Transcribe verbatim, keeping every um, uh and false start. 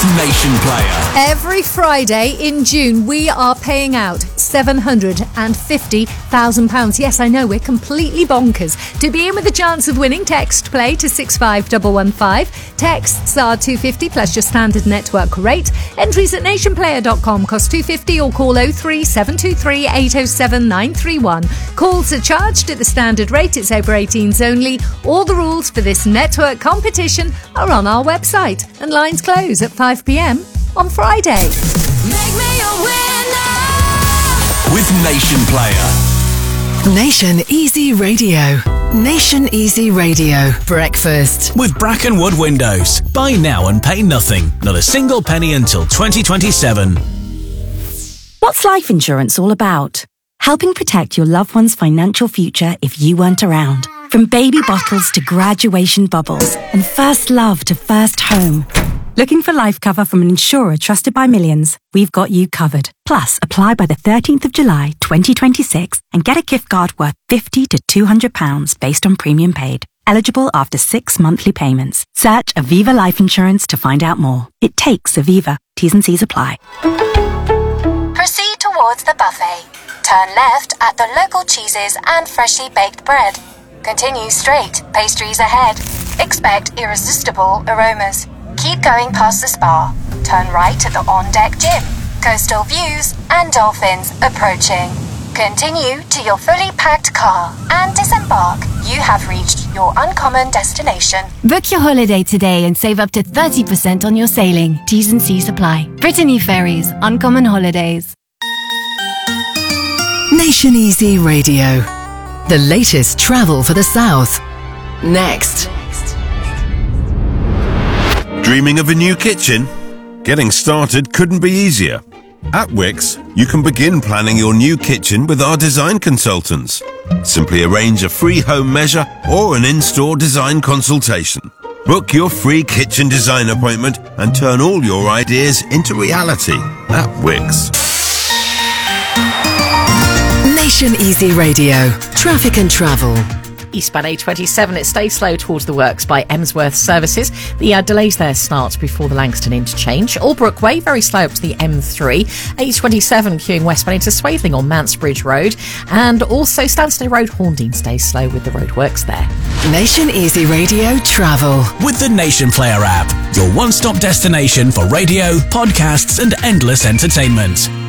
Nation Player. Every Friday in June, we are paying out seven hundred fifty thousand pounds. Yes, I know, we're completely bonkers. To be in with a chance of winning, text play to six five one one five. Texts are two pounds fifty plus your standard network rate. Entries at nation player dot com cost two pounds fifty or call oh three seven two three eight oh seven nine three one. Calls are charged at the standard rate. It's over eighteens only. All the rules for this network competition are on our website, and lines close at five p.m. on Friday. Make me a winner with Nation Player. Nation Easy Radio. Nation Easy Radio. Breakfast. With Brackenwood Windows. Buy now and pay nothing. Not a single penny until twenty twenty-seven. What's life insurance all about? Helping protect your loved one's financial future if you weren't around. From baby bottles to graduation bubbles and first love to first home. Looking for life cover from an insurer trusted by millions? We've got you covered. Plus, apply by the thirteenth of July twenty twenty-six and get a gift card worth fifty to two hundred pounds based on premium paid. Eligible after six monthly payments. Search Aviva Life Insurance to find out more. It takes Aviva. T's and C's apply. Proceed towards the buffet. Turn left at the local cheeses and freshly baked bread. Continue straight, pastries ahead. Expect irresistible aromas. Keep going past the spa. Turn right at the on-deck gym. Coastal views and dolphins approaching. Continue to your fully packed car and disembark. You have reached your uncommon destination. Book your holiday today and save up to thirty percent on your sailing. T's and C's apply. Brittany Ferries, Uncommon Holidays. Nation Easy Radio. The latest travel for the South. Next. Dreaming of a new kitchen? Getting started couldn't be easier. At Wickes, you can begin planning your new kitchen with our design consultants. Simply arrange a free home measure or an in-store design consultation. Book your free kitchen design appointment and turn all your ideas into reality at Wickes. Nation Easy Radio. Traffic and travel. Eastbound A twenty-seven, it stays slow towards the works by Emsworth Services. The uh, delays there start before the Langston interchange. Albrook Way, very slow up to the M three. A twenty-seven queuing westbound into Swaithling on Mansbridge Road. And also Stanstey Road, Horndean stays slow with the roadworks there. Nation Easy Radio Travel. With the Nation Player app, your one-stop destination for radio, podcasts and endless entertainment.